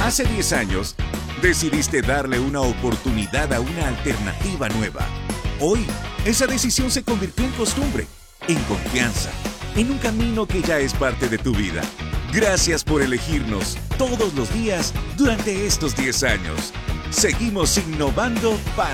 Hace 10 años, decidiste darle una oportunidad a una alternativa nueva. Hoy, esa decisión se convirtió en costumbre, en confianza, en un camino que ya es parte de tu vida. Gracias por elegirnos todos los días durante estos 10 años. Seguimos innovando para